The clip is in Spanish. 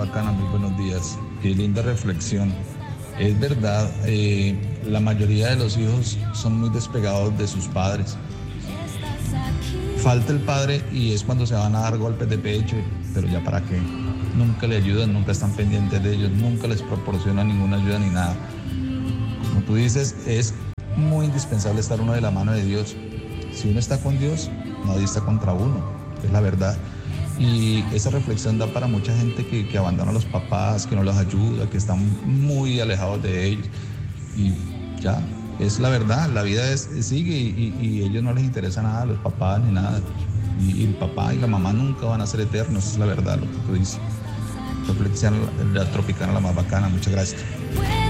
bacana, muy buenos días. Qué linda reflexión. Es verdad, la mayoría de los hijos son muy despegados de sus padres. Falta el padre y es cuando se van a dar golpes de pecho, pero ya para qué. Nunca le ayudan, nunca están pendientes de ellos, nunca les proporcionan ninguna ayuda ni nada. Como tú dices, es muy indispensable estar uno de la mano de Dios. Si uno está con Dios, nadie está contra uno, es la verdad. Y esa reflexión da para mucha gente que abandona a los papás, que no los ayuda, que están muy alejados de ellos. Y ya, es la verdad, la vida sigue y a ellos no les interesa nada, los papás ni nada. Y el papá y la mamá nunca van a ser eternos, es la verdad lo que tú dices. Reflexión la tropicana, la más bacana, muchas gracias.